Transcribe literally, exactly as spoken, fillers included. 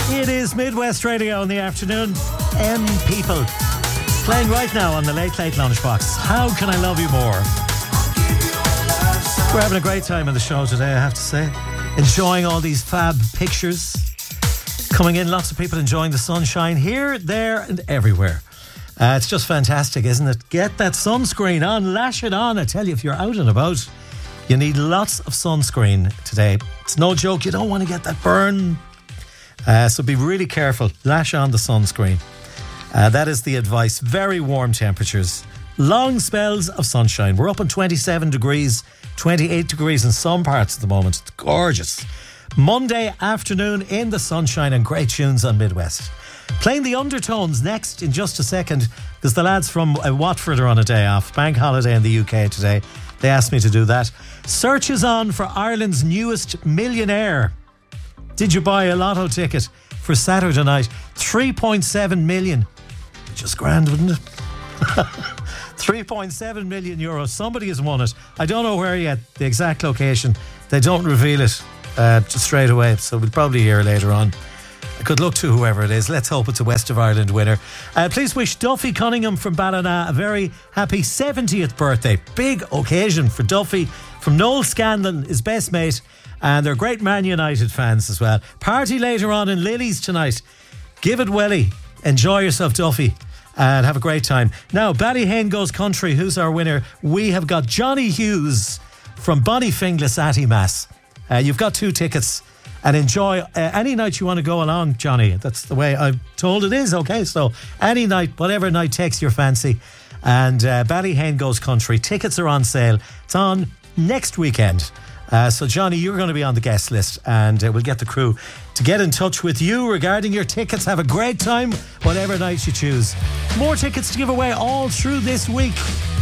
It is Midwest Radio in the afternoon. M People playing right now on the Late Late Lunchbox. How Can I Love You More? We're having a great time on the show today, I have to say. Enjoying all these fab pictures coming in. Lots of people enjoying the sunshine here, there and everywhere. Uh, it's just fantastic, isn't it? Get that sunscreen on, lash it on. I tell you, if you're out and about, you need lots of sunscreen today. It's no joke, you don't want to get that burn. Uh, so be really careful. Lash on the sunscreen. Uh, that is the advice. Very warm temperatures. Long spells of sunshine. We're up on twenty-seven degrees, twenty-eight degrees in some parts at the moment. It's gorgeous. Monday afternoon in the sunshine and great tunes on Midwest. Playing the Undertones next in just a second, because the lads from uh, Watford are on a day off. Bank holiday in the U K today. They asked me to do that. Search is on for Ireland's newest millionaire. Did you buy a lotto ticket for Saturday night? three point seven million. Just grand, wouldn't it? three point seven million euros. Somebody has won it. I don't know where yet, the exact location. They don't reveal it uh, just straight away, so we'll probably hear later on. Good luck to whoever it is. Let's hope it's a West of Ireland winner. Uh, please wish Duffy Cunningham from Ballina a very happy seventieth birthday. Big occasion for Duffy. From Noel Scanlon, his best mate, and they're great Man United fans as well. Party later on in Lilies tonight. Give it welly. Enjoy yourself, Duffy, and have a great time. Now, Ballyhane Goes Country. Who's our winner? We have got Johnny Hughes from Bonnyfinglas Attimass. Uh, you've got two tickets. And enjoy uh, any night you want to go along, Johnny. That's the way I'm told it is, okay? So any night, whatever night takes your fancy. And uh, Ballyhane Goes Country. Tickets are on sale. It's on next weekend. Uh, so, Johnny, you're going to be on the guest list, and uh, we'll get the crew to get in touch with you regarding your tickets. Have a great time, whatever night you choose. More tickets to give away all through this week.